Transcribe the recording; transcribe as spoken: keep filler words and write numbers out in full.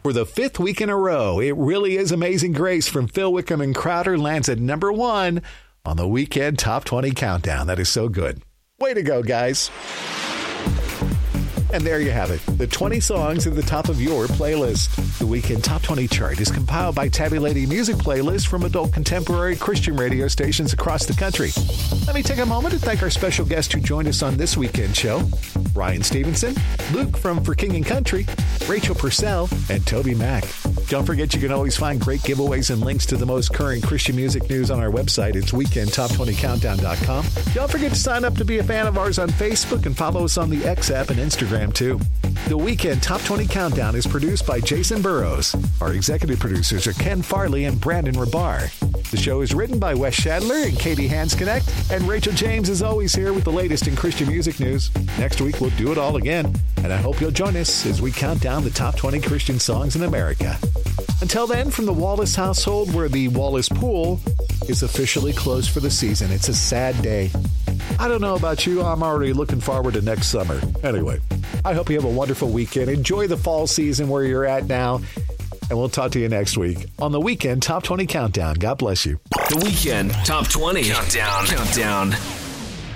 For the fifth week in a row, It Really Is Amazing Grace from Phil Wickham and Crowder lands at number one on the Weekend Top twenty Countdown. That is so good. Way to go, guys. And there you have it, the twenty songs at the top of your playlist. The Weekend Top twenty chart is compiled by tabulating music playlists from adult contemporary Christian radio stations across the country. Let me take a moment to thank our special guest who joined us on this weekend show, Ryan Stevenson, Luke from For King and Country, Rachel Purcell, and Toby Mack. Don't forget you can always find great giveaways and links to the most current Christian music news on our website. It's weekend top twenty countdown dot com. Don't forget to sign up to be a fan of ours on Facebook and follow us on the X app and Instagram too. The Weekend Top twenty Countdown is produced by Jason Burrows. Our executive producers are Ken Farley and Brandon Rabar. The show is written by Wes Shadler and Katie Hansknecht, and Rachel James is always here with the latest in Christian music news. Next week, we'll do it all again, and I hope you'll join us as we count down the top twenty Christian songs in America. Until then, from the Wallace household, where the Wallace Pool is officially closed for the season. It's a sad day. I don't know about you. I'm already looking forward to next summer. Anyway, I hope you have a wonderful weekend. Enjoy the fall season where you're at now. And we'll talk to you next week on the Weekend Top twenty Countdown. God bless you. The Weekend Top twenty Countdown. Countdown.